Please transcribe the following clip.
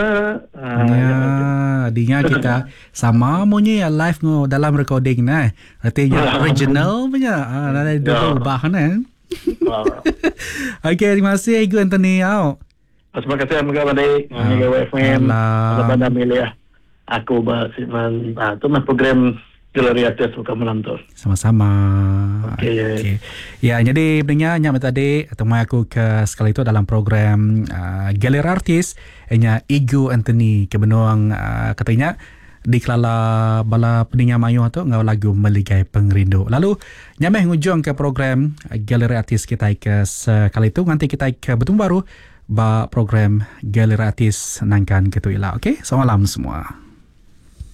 Ya, Jangan. dinya kita sama monya ya live dalam recording nah. Artinya original punya. Ada Ya. ubah kan. Ah, Okey, terima kasih Igu Anthony. terima kasih mga badik. Mga WFM. Ada Malam. pada milih aku si man. Itu mas program Gallery Artis bukan menonton. Sama-sama. Okey. Okey. Ya, jadi sebenarnya nyak tadi temui aku ke sekali itu dalam program Galeri Artis nya Igu Anthony kebenuang katanya di kelala bala peninga mayu tu ngau lagu Meligai Pengrindu. Lalu nyameh ngujung ke program Galeri Artis kita ke sekali itu nanti kita ke bertemu baru ba program Galeri Artis nangkan ketuila. Okey, selamat malam semua.